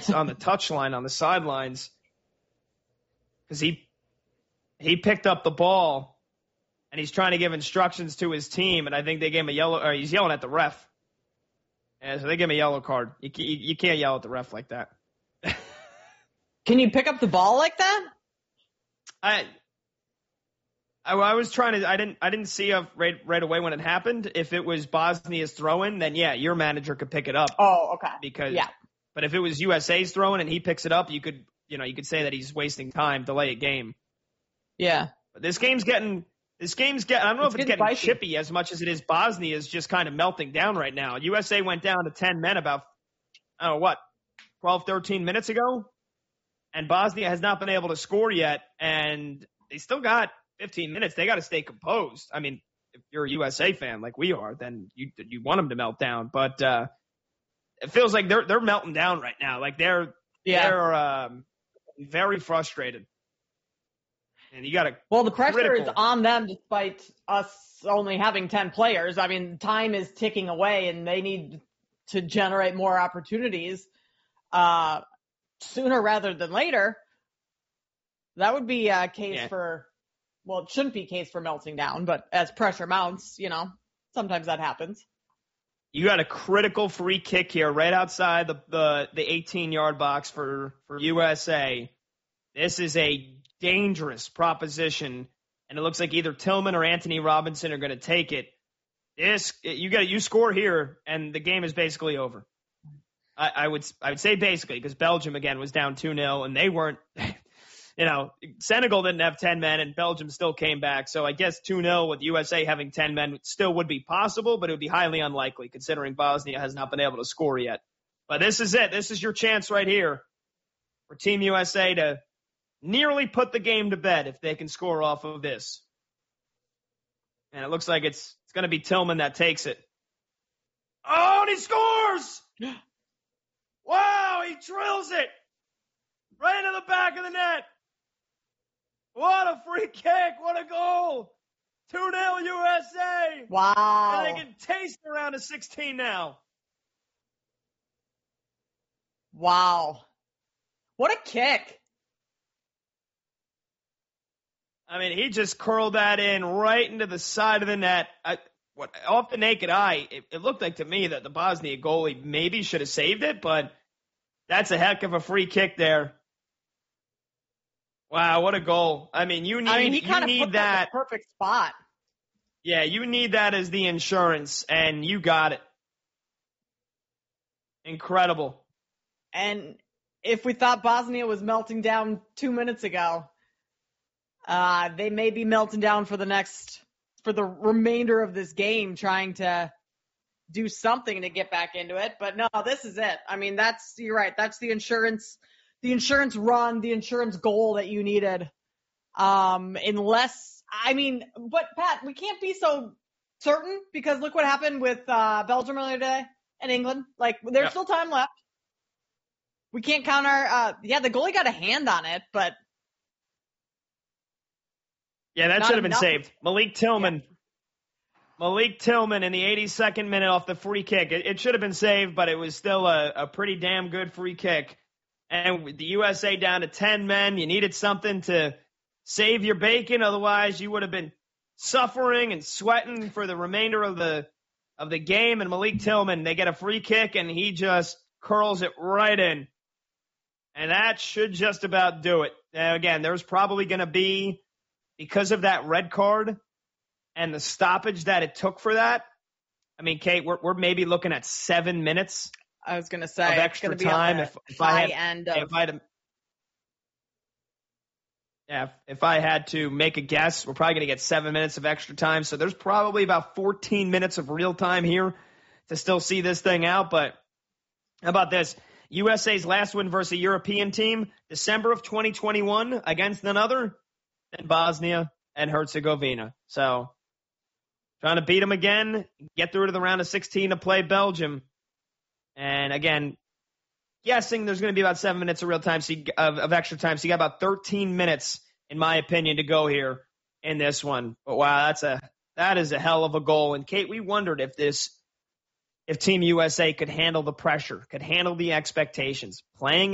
on the touchline, on the sidelines, because he picked up the ball and he's trying to give instructions to his team, and I think they gave him a yellow, or he's yelling at the ref. And so they gave him a yellow card. You can't yell at the ref like that. Can you pick up the ball like that? I was trying to. I didn't see right away when it happened. If it was Bosnia's throwing, then yeah, your manager could pick it up. Oh, okay. But if it was USA's throwing and he picks it up, you could say that he's wasting time, delay a game. Yeah. But this game's getting. I don't know if it's getting chippy as much as it is. Bosnia is just kind of melting down right now. USA went down to 10 men about 12, 13 minutes ago, and Bosnia has not been able to score yet, and they still got 15 minutes. They got to stay composed. I mean, if you're a USA fan like we are, then you want them to melt down. But it feels like they're melting down right now. Like they're very frustrated. And you got to. Well, the pressure is on them despite us only having 10 players. I mean, time is ticking away, and they need to generate more opportunities sooner rather than later. That would be a case for. Well, it shouldn't be a case for melting down, but as pressure mounts, sometimes that happens. You got a critical free kick here right outside the 18-yard box for USA. This is a dangerous proposition, and it looks like either Tillman or Anthony Robinson are going to take it. You score here, and the game is basically over. I would say basically, because Belgium again was down 2-0, and they weren't. Senegal didn't have 10 men, and Belgium still came back. So I guess 2-0 with USA having 10 men still would be possible, but it would be highly unlikely considering Bosnia has not been able to score yet. But this is it. This is your chance right here for Team USA to nearly put the game to bed if they can score off of this. And it looks like it's going to be Tillman that takes it. Oh, and he scores! Wow, he drills it right into the back of the net. What a free kick. What a goal. 2-0 USA. Wow. And they can taste the round of 16 now. Wow. What a kick. I mean, he just curled that in right into the side of the net. Off the naked eye, it looked like to me that the Bosnia goalie maybe should have saved it, but that's a heck of a free kick there. Wow, what a goal. I mean, you need put that in the perfect spot. Yeah, you need that as the insurance, and you got it. Incredible. And if we thought Bosnia was melting down 2 minutes ago, they may be melting down for the remainder of this game, trying to do something to get back into it. But no, this is it. I mean, you're right. That's the insurance run, the insurance goal that you needed. But Pat, we can't be so certain because look what happened with Belgium earlier today and England. Like, there's still time left. We can't count the goalie got a hand on it, but. Yeah, that should have been saved. Malik Tillman. Yeah. Malik Tillman in the 82nd minute off the free kick. It should have been saved, but it was still a pretty damn good free kick. And with the USA down to 10 men, you needed something to save your bacon. Otherwise, you would have been suffering and sweating for the remainder of the game. And Malik Tillman, they get a free kick, and he just curls it right in. And that should just about do it. Now, again, there's probably going to be, because of that red card and the stoppage that it took for that, I mean, Kate, we're maybe looking at 7 minutes. I was going to say of extra time. If I had to make a guess, we're probably going to get 7 minutes of extra time. So there's probably about 14 minutes of real time here to still see this thing out. But how about this? USA's last win versus a European team, December of 2021, against none other than Bosnia and Herzegovina. So trying to beat them again, get through to the round of 16 to play Belgium. And again, guessing there's going to be about 7 minutes of real time, of extra time. So you got about 13 minutes, in my opinion, to go here in this one. But wow, that is a hell of a goal. And Kate, we wondered if Team USA could handle the pressure, could handle the expectations, playing